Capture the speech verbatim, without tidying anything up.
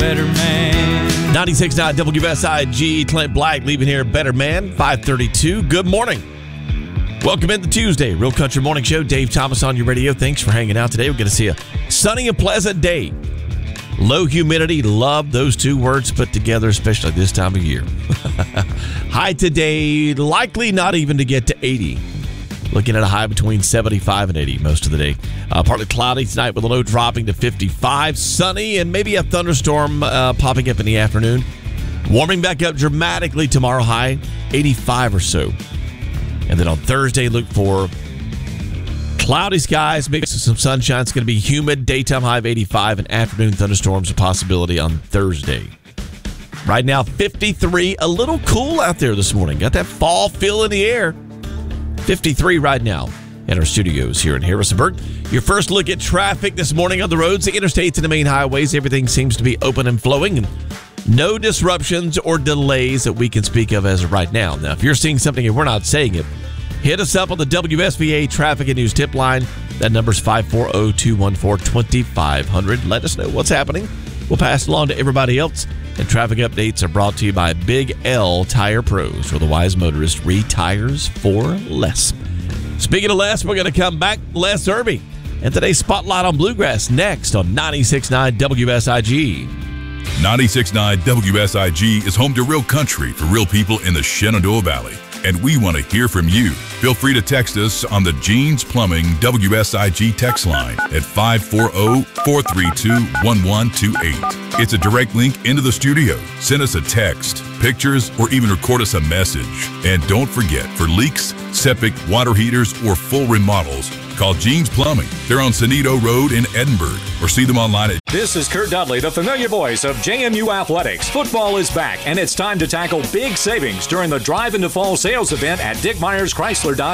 better man. ninety-six point nine W S I G, Clint Black leaving here, Better Man, five thirty-two. Good morning. Welcome into Tuesday, Real Country Morning Show. Dave Thomas on your radio. Thanks for hanging out today. We're going to see a sunny and pleasant day. Low humidity. Love those two words put together, especially this time of year. High today, likely not even to get to eighty. Looking at a high between seventy-five and eighty most of the day. Uh, partly cloudy tonight with a low dropping to fifty-five. Sunny and maybe a thunderstorm uh, popping up in the afternoon. Warming back up dramatically tomorrow, high eighty-five or so. And then on Thursday, look for cloudy skies, mixed with some sunshine. It's going to be humid. Daytime high of eighty-five and afternoon thunderstorms a possibility on Thursday. Right now, fifty-three. A little cool out there this morning. Got that fall feel in the air. fifty-three right now in our studios here in Harrisonburg. Your first look at traffic this morning on the roads, the interstates and the main highways. Everything seems to be open and flowing, and no disruptions or delays that we can speak of as of right now. Now, if you're seeing something and we're not saying it, hit us up on the W S V A Traffic and News Tip Line. That number's five four zero, two one four, two five zero zero. Let us know what's happening. We'll pass it along to everybody else. And traffic updates are brought to you by Big L Tire Pros, where the wise motorist retires for less. Speaking of less, we're going to come back. Les Irby and today's Spotlight on Bluegrass next on ninety-six point nine W S I G. ninety-six point nine W S I G is home to real country for real people in the Shenandoah Valley. And we want to hear from you. Feel free to text us on the Jeans Plumbing W S I G text line at five four zero, four three two, one one two eight. It's a direct link into the studio. Send us a text, pictures, or even record us a message. And don't forget, for leaks, septic, water heaters, or full remodels, call Jeans Plumbing. They're on Sonito Road in Edinburgh, or see them online at... This is Kurt Dudley, the familiar voice of J M U Athletics. Football is back, and it's time to tackle big savings during the Drive into Fall sales event at Dick Myers Chrysler Dodge.